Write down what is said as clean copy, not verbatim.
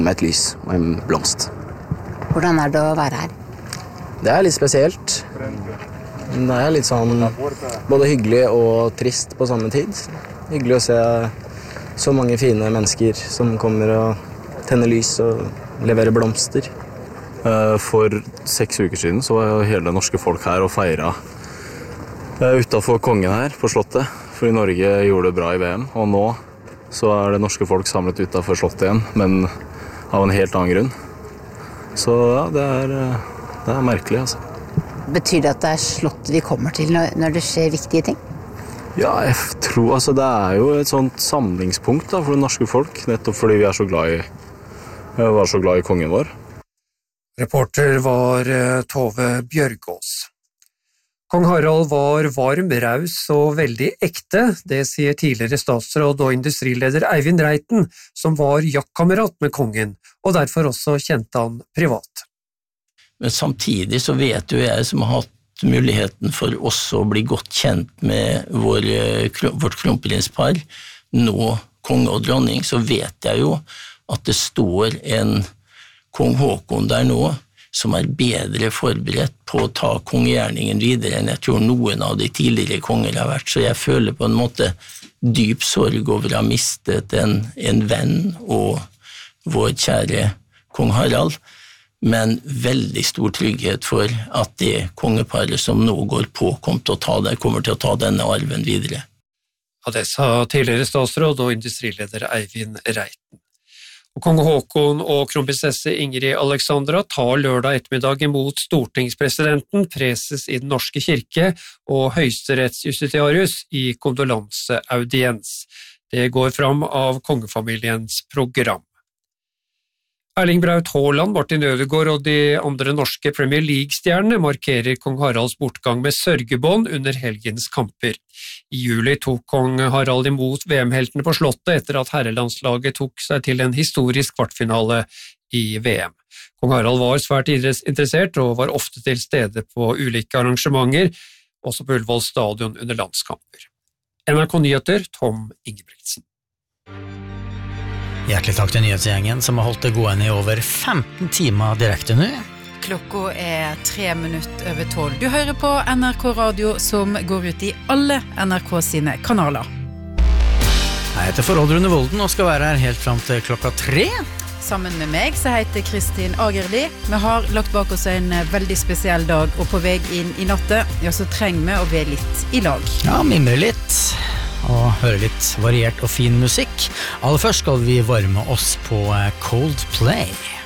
Med et lys og en blomst. Hvordan det å være her? Det litt spesielt. Det litt sånn både hyggelig og trist på samme tid. Hyggelig å se så mange fine mennesker som kommer og tenner lys og leverer blomster. For 6 uker siden så var jo hele det norske folk her og feiret utenfor kongen her på slottet. Fordi Norge gjorde det bra i VM, og nå så det norske folk samlet utenfor slottet igjen, men av en helt annen grunn. Så ja, det merkelig, altså. Betyr det at det slottet vi kommer til når det skjer viktige ting? Ja, jeg tror altså det jo et sånt samlingspunkt da, for det norske folk, nettopp fordi vi var så glad i kongen vår. Reporter var Tove Bjørgås. Kong Harald var varm, raus og veldig ekte, det sier tidligere statsråd og industrileder Eivind Reiten, som var jaktkamerat med kongen, og derfor også kjente han privat. Men samtidig så vet jo jeg som har hatt muligheten for også å bli godt kjent med vårt kronprinspar, nå konge og dronning, så vet jeg jo at det står en kong Håkon der nå, som bedre forberedt på å ta kongegjerningen videre enn jeg tror noen av de tidligere konger har vært. Så jeg føler på en måte dyp sorg over å ha mistet en venn og vår kjære kong Harald, men veldig stor trygghet for at det kongeparet som nå går på kommer til å ta denne arven videre. Ja, det sa tidligere statsråd og industrileder Eivind Reiten. Og kong Håkon og kronprinsesse Ingrid Alexandra tar lørdag ettermiddag imot stortingspresidenten, preses i Den norske kirke og høyesterettsjustitiarius i kondolanseaudiens. Det går fram av kongefamiliens program. Erling Braut Haaland, Martin Ødegaard og de andre norske Premier League-stjernene markerer kong Haralds bortgang med sørgebånd under helgens kamper. I juli tok kong Harald imot VM-heltene på slottet etter at herrelandslaget tok seg til en historisk kvartfinale i VM. Kong Harald var svært idrettsinteressert og var ofte til stede på ulike arrangementer, også på Ullevål stadion under landskamper. NRK Nyheter, Tom Ingebrigtsen. Hjertelig takk til nyhetsgjengen som har holdt det gående i over 15 timer direkte nå. Klokka 12:03. Du hører på NRK Radio som går ut i alle NRK sine kanaler. Jeg heter Oddrun Volden og skal være her helt frem til 3. Sammen med meg så heter Kristin Agerli. Vi har lagt bak oss en veldig spesiell dag, og på vei inn i natten, ja, så trenger vi å være litt i lag. Ja, mimre litt og høre litt variert og fin musikk. Aller først skal vi varme oss på Coldplay.